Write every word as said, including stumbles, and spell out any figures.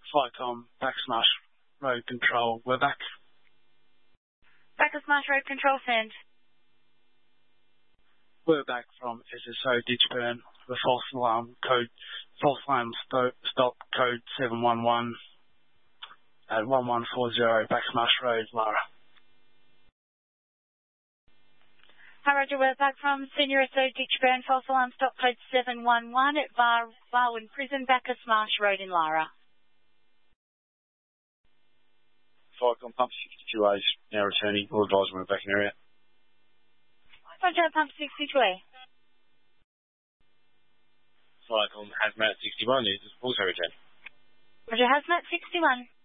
Flycom, Backsmash, Road Control, we're back. Backsmash, Road Control, send. We're back from S S O Ditchburn, the false alarm code, false alarm stop, stop code seven one one at one one four zero Backsmash Road, Lara. Hi Roger, we're back from Senior S O Ditchburn, false alarm stop code seven one one at Bar Barwon Prison, Backsmash Road in Lara. Flycom Pump sixty-two A is now returning. All advised we're back in area. Roger, Pump sixty-two A. Flycom Hazmat sixty-one is also returned. Roger, Hazmat sixty-one.